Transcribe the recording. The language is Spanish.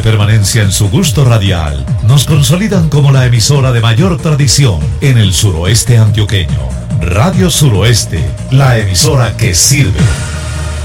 permanencia en su gusto radial nos consolidan como la emisora de mayor tradición en el suroeste antioqueño. Radio Suroeste, la emisora que sirve.